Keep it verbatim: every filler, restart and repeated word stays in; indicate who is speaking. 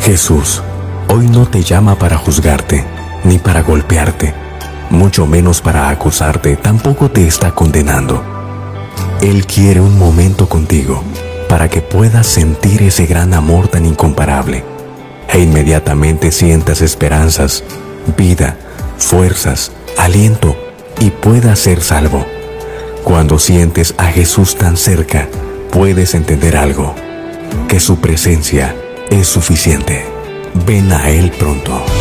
Speaker 1: Jesús hoy no te llama para juzgarte, ni para golpearte, mucho menos para acusarte, tampoco te está condenando. Él quiere un momento contigo para que puedas sentir ese gran amor tan incomparable e inmediatamente sientas esperanzas, vida, fuerzas, aliento y puedas ser salvo. Cuando sientes a Jesús tan cerca, puedes entender algo, que su presencia es suficiente. Ven a Él pronto.